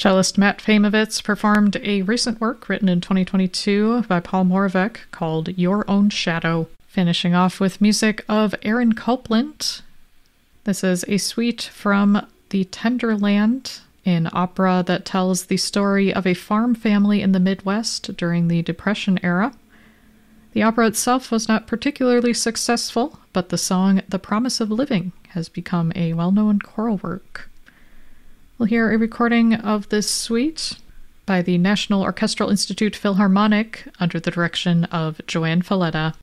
Cellist Matt Feimovitz performed a recent work written in 2022 by Paul Moravec called Your Own Shadow, finishing off with music of Aaron Copland. This is a suite from The Tender Land, an opera that tells the story of a farm family in the Midwest during the Depression era. The opera itself was not particularly successful, but the song The Promise of Living has become a well-known choral work. We'll hear a recording of this suite by the National Orchestral Institute Philharmonic under the direction of Joanne Falletta.